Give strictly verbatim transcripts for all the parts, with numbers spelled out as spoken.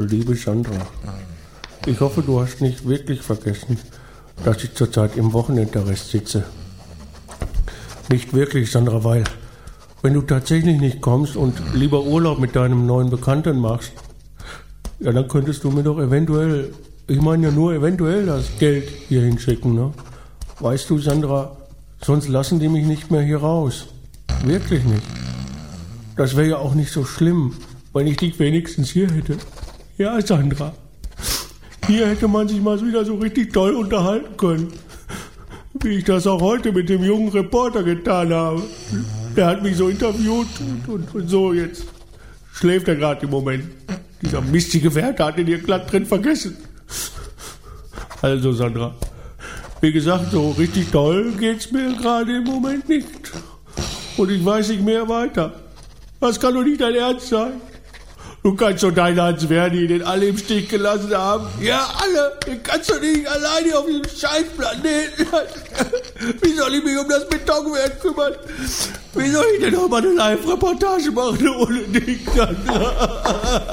Liebe Sandra, ich hoffe, du hast nicht wirklich vergessen, dass ich zurzeit im Wochenendarrest sitze. Nicht wirklich, Sandra, weil wenn du tatsächlich nicht kommst und lieber Urlaub mit deinem neuen Bekannten machst, ja, dann könntest du mir doch eventuell, ich meine ja nur eventuell das Geld hier hinschicken, ne? Weißt du, Sandra, sonst lassen die mich nicht mehr hier raus. Wirklich nicht. Das wäre ja auch nicht so schlimm, wenn ich dich wenigstens hier hätte. Ja, Sandra. Hier hätte man sich mal wieder so richtig toll unterhalten können. Wie ich das auch heute mit dem jungen Reporter getan habe. Der hat mich so interviewt und, und, und so, jetzt schläft er gerade im Moment. Dieser mistige Wärter hat ihn hier glatt drin vergessen. Also, Sandra, wie gesagt, so richtig toll geht's mir gerade im Moment nicht. Und ich weiß nicht mehr weiter. Das kann doch nicht dein Ernst sein. Du kannst doch deinen Hans Verdi, den alle im Stich gelassen haben. Ja, alle. Den kannst du nicht alleine auf diesem Scheißplaneten lassen. Wie soll ich mich um das Betonwerk kümmern? Wie soll ich denn noch mal eine Live-Reportage machen ohne dich, Sandra?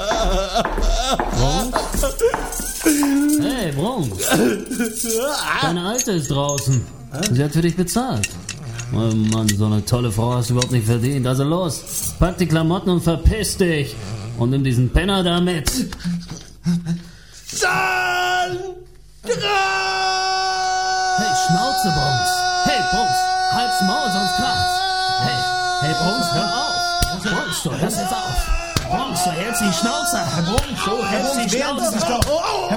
Bronx? Hey, Bronx. Deine Alte ist draußen. Sie hat für dich bezahlt. Oh Mann, so eine tolle Frau hast du überhaupt nicht verdient. Also los, pack die Klamotten und verpiss dich. Und nimm diesen Penner da mit. Sandra! Hey, Schnauze, Bronx. Hey, Bronx, halt's Maul, sonst kracht's. Hey, hey, Bronx, hör auf. Bronx, du hörst jetzt auf. Bronx, du hältst die Schnauze. Herr Bronx, du hältst die Schnauze.